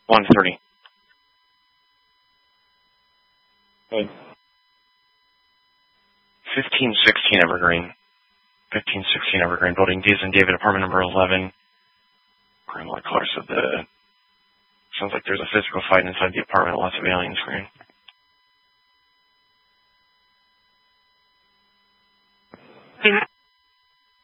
130. Good. 1516 Evergreen. 1516 Evergreen Building, Deason David, apartment number 11. Criminal close of the... Sounds like there's a physical fight inside the apartment. Lots of alien screen. Yeah.